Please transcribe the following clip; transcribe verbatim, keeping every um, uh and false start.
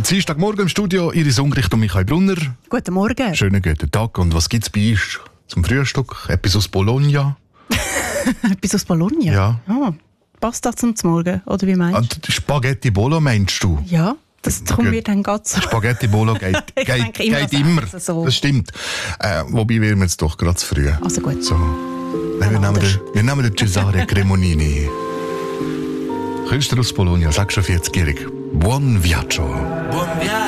Dienstagmorgen im Studio, Iris Ungricht und Michael Brunner. Guten Morgen. Schönen guten Tag. Und was gibt es bei uns zum Frühstück? Etwas aus Bologna? Etwas aus Bologna? Ja. Ah, Pasta zum Morgen, oder wie meinst du? Ah, Spaghetti Bolo meinst du? Ja, das kommen wir dann ganz. Spaghetti Bolo geht, Ich geht, denke immer geht das immer. Essen so. Das stimmt. Äh, wobei wir jetzt doch gerade zu früh. Also gut. So. Nein, wir, nehmen den, wir nehmen den Cesare Cremonini. Künstler aus Bologna, sagst du vierzig-jährig. Buon viaggio.